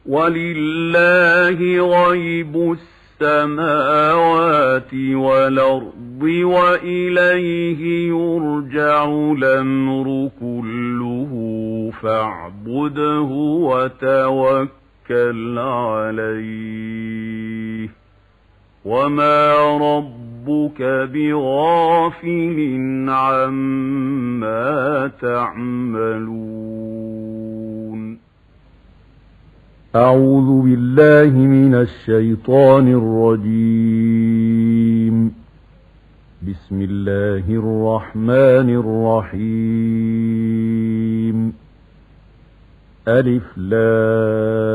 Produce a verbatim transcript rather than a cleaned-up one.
ولله غيب السماوات والأرض وإليه يرجع الأمر كله فاعبده وتوكل عليه وما ربك بغافل عما تعملون. أعوذ بالله من الشيطان الرجيم. بسم الله الرحمن الرحيم. ألف لام